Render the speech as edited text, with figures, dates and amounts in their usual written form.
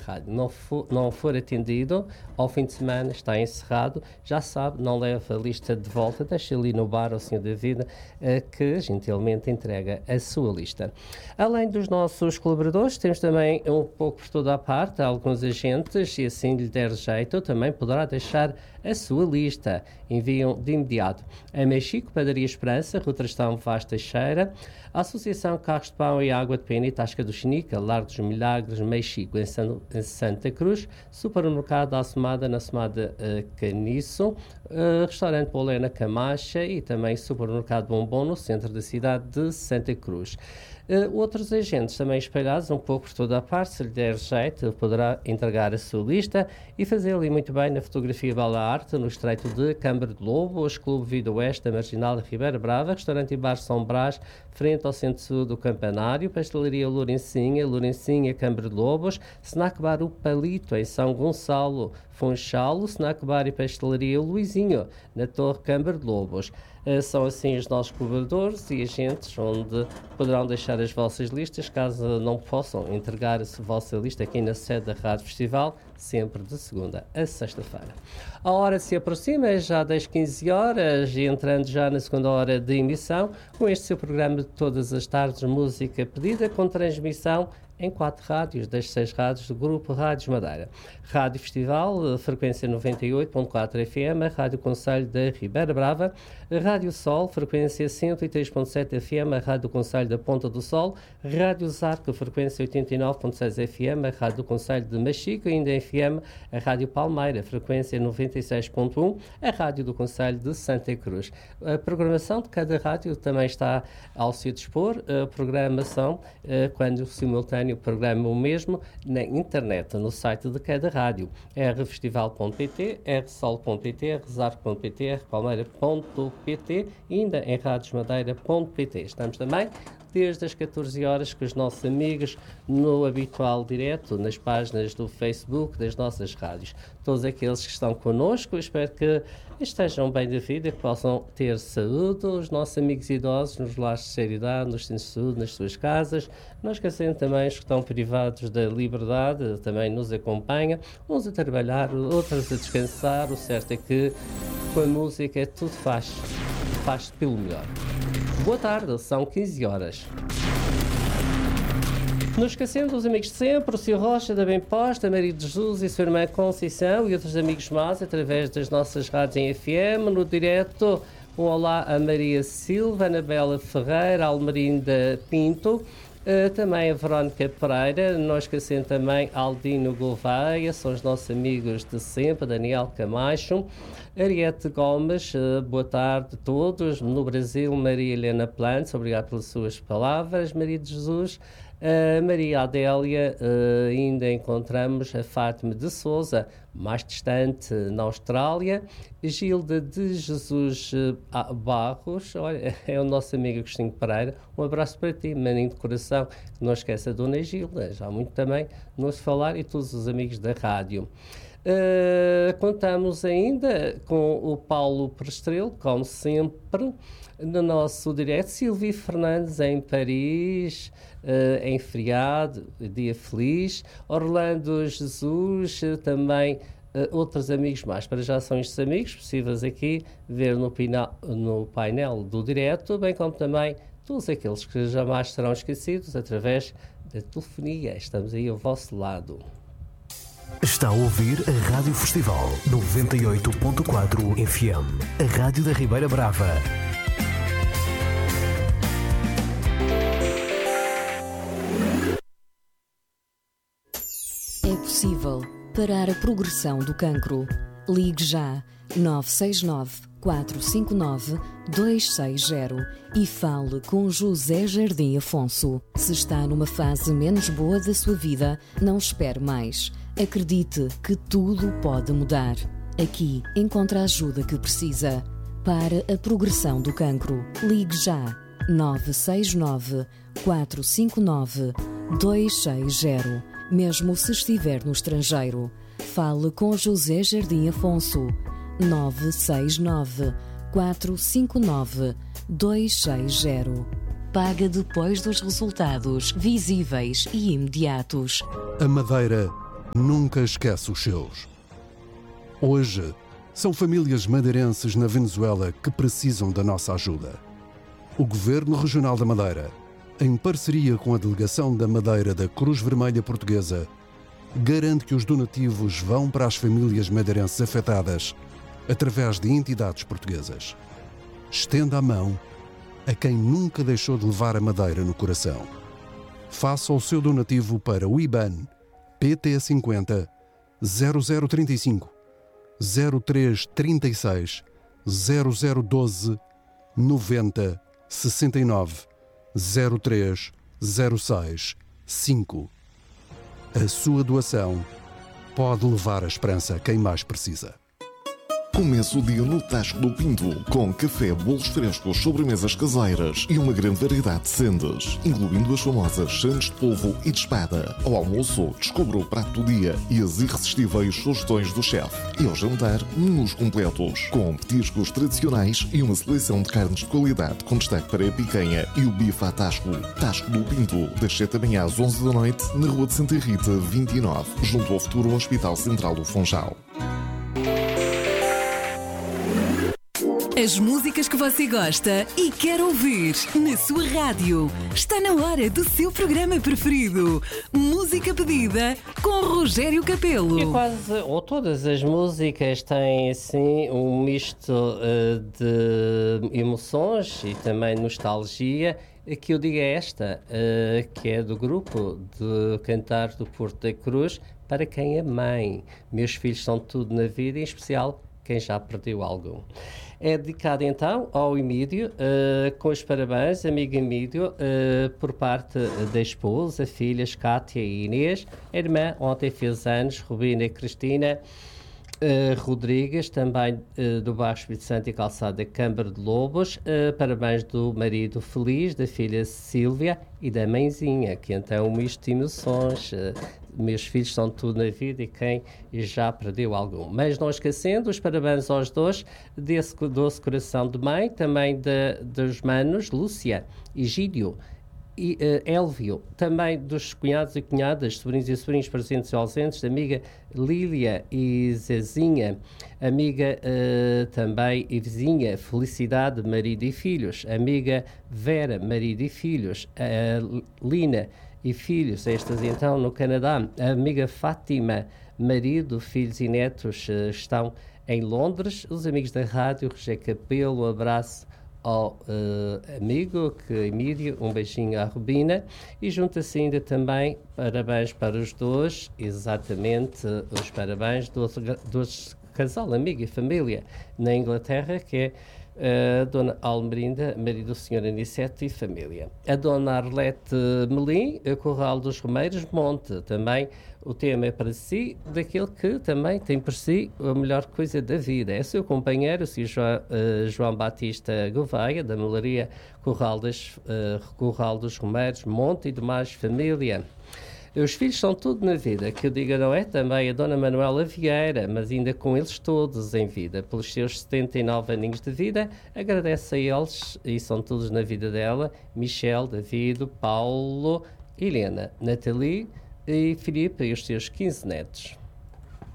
rádio não for atendido, ao fim de semana está encerrado, já sabe, não leva a lista de volta, deixa ali no bar ao Senhor da Vida, que gentilmente entrega a sua lista. Além dos nossos colaboradores, temos também um pouco por toda a parte, alguns agentes, e assim lhe der jeito, também poderá deixar a sua lista. Enviam de imediato a Mexico, Padaria Esperança, Rua Trastão Vaz Teixeira, a Associação Carros de Pão e Água de Pena e Tasca do Chinica, Lar dos Milagres, Mexico, em Santa Cruz, Supermercado Assomada, na Assomada Caniço, Restaurante Polena Camacha e também Supermercado Bombom, no centro da cidade de Santa Cruz. Outros agentes também espalhados um pouco por toda a parte, se lhe der jeito, poderá entregar a sua lista e fazer ali muito bem na fotografia Bela Arte, no Estreito de Câmara de Lobos, Clube Vida Oeste, da Marginal de Ribeira Brava, Restaurante e Bar São Brás, frente ao Centro do Campanário, Pastelaria Lourencinha, Câmara de Lobos, Snack Bar O Palito, em São Gonçalo, Funchal, Snack Bar e Pastelaria Luizinho, na Torre Câmara de Lobos. São assim os nossos colaboradores e agentes onde poderão deixar as vossas listas, caso não possam entregar a vossa lista aqui na sede da Rádio Festival, sempre de segunda a sexta-feira. A hora se aproxima, é já das 15 horas, e entrando já na segunda hora de emissão, com este seu programa de todas as tardes, música pedida, com transmissão em 4 rádios, das 6 rádios do Grupo Rádios Madeira. Rádio Festival, frequência 98.4 FM, a Rádio Conselho da Ribeira Brava, a Rádio Sol, frequência 103.7 FM, a Rádio Conselho da Ponta do Sol, Rádio Zarco, frequência 89.6 FM, a Rádio Conselho de Machico, ainda em FM, a Rádio Palmeira, frequência 96.1, a Rádio do Conselho de Santa Cruz. A programação de cada rádio também está ao seu dispor, a programação, quando simultâneo o programa o mesmo na internet, no site de cada rádio, rfestival.pt, rsol.pt, rzarco.pt, rpalmeira.pt e ainda em radiosmadeira.pt. Estamos também desde as 14 horas com os nossos amigos no habitual direto, nas páginas do Facebook das nossas rádios. Todos aqueles que estão connosco, espero que estejam bem da vida, que possam ter saúde, os nossos amigos idosos nos lares de seriedade, nos centros de saúde, nas suas casas, não esquecendo também os que estão privados da liberdade, também nos acompanha, uns a trabalhar, outros a descansar. O certo é que com a música tudo faz pelo melhor. Boa tarde, são 15 horas. Não esquecendo dos amigos de sempre, o Sr. Rocha da Bem Posta, Maria de Jesus e sua irmã Conceição e outros amigos mais, através das nossas rádios em FM, no direto. Um olá a Maria Silva, Anabela Ferreira, Almerinda Pinto, também a Verónica Pereira, não esquecendo também Aldino Gouveia, são os nossos amigos de sempre, Daniel Camacho, Ariete Gomes, boa tarde a todos. No Brasil, Maria Helena Plantes, obrigado pelas suas palavras. Maria de Jesus, Maria Adélia, ainda encontramos a Fátima de Souza, mais distante na Austrália. Gilda de Jesus Barros, olha, é o nosso amigo Agostinho Pereira, um abraço para ti, maninho de coração. Não esqueça a Dona Gilda, já há muito também nos falar, e todos os amigos da rádio. Contamos ainda com o Paulo Prestrelo, como sempre, no nosso direto. Silvia Fernandes em Paris, em feriado, dia feliz. Orlando Jesus, também outros amigos mais. Para já são estes amigos possíveis aqui ver no painel do direto, bem como também todos aqueles que jamais serão esquecidos através da telefonia. Estamos aí ao vosso lado. Está a ouvir a Rádio Festival 98.4 FM, a Rádio da Ribeira Brava. É possível parar a progressão do cancro. Ligue já 969 459 260 e fale com José Jardim Afonso. Se está numa fase menos boa da sua vida, não espere mais. Acredite que tudo pode mudar. Aqui encontra a ajuda que precisa. Para a progressão do cancro, ligue já 969 459 260. Mesmo se estiver no estrangeiro, fale com José Jardim Afonso. 969 459 260. Paga depois dos resultados visíveis e imediatos. A Madeira nunca esquece os seus. Hoje, são famílias madeirenses na Venezuela que precisam da nossa ajuda. O Governo Regional da Madeira, em parceria com a Delegação da Madeira da Cruz Vermelha Portuguesa, garante que os donativos vão para as famílias madeirenses afetadas através de entidades portuguesas. Estenda a mão a quem nunca deixou de levar a Madeira no coração. Faça o seu donativo para o IBAN PT50 0035 0336 0012 90 69 03 06 5. A sua doação pode levar a esperança a quem mais precisa. Comece o dia no Tasco do Pinto, com café, bolos frescos, sobremesas caseiras e uma grande variedade de sendas, incluindo as famosas sandes de polvo e de espada. Ao almoço, descubra o prato do dia e as irresistíveis sugestões do chefe. E ao jantar, menus completos, com petiscos tradicionais e uma seleção de carnes de qualidade, com destaque para a picanha e o bife à Tasco. Tasco do Pinto, das 7 da manhã às 11 da noite, na Rua de Santa Rita, 29, junto ao futuro Hospital Central do Funchal. As músicas que você gosta e quer ouvir na sua rádio. Está na hora do seu programa preferido. Música pedida com Rogério Capelo. E quase, ou todas as músicas têm, assim, um misto de emoções e também nostalgia. Que eu digo é esta, que é do grupo de Cantar do Porto da Cruz, para quem é mãe. Meus filhos são tudo na vida, em especial quem já perdeu algum. É dedicado então ao Emílio, com os parabéns, amigo Emílio, por parte da esposa, filhas Cátia e Inês, a irmã ontem fez anos, Rubina e Cristina Rodrigues, também do Baixo Espírito Santo e Calçada Câmara de Lobos, parabéns do marido Feliz, da filha Sílvia e da mãezinha, que então um misto de emoções. Meus filhos são tudo na vida e quem já perdeu algum. Mas não esquecendo, os parabéns aos dois, desse doce coração de mãe, também dos manos, Lúcia e Gídio e Élvio, também dos cunhados e cunhadas, sobrinhos e sobrinhos presentes e ausentes, amiga Lília e Zezinha, amiga também e vizinha Felicidade, marido e filhos, amiga Vera, marido e filhos, Lina e filhos, estas então no Canadá, a amiga Fátima, marido, filhos e netos estão em Londres, os amigos da rádio, Rogério Capelo, um abraço ao amigo Emílio, um beijinho à Rubina e junta-se ainda também parabéns para os dois, exatamente os parabéns do casal, amigo e família na Inglaterra, que é a Dona Almerinda, marido do Sr. Aniceto e família. A Dona Arlete Melim, a Corral dos Romeiros, Monte. Também o tema é para si, daquele que também tem por si a melhor coisa da vida. É seu companheiro, o Sr. João Batista Gouveia, da Melaria Corral dos Romeiros, Monte e demais família. Os filhos são tudo na vida, que eu diga não é? Também a Dona Manuela Vieira, mas ainda com eles todos em vida. Pelos seus 79 aninhos de vida, agradece a eles, e são todos na vida dela, Michel, David, Paulo, Helena, Nathalie e Filipe e os seus 15 netos.